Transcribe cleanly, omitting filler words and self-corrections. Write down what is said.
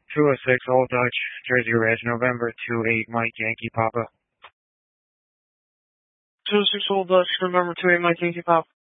206 Old Dutch, Jersey Ridge, November 28 Mike Yankee Papa. 206 Old Dutch, November 28 Mike Yankee Papa.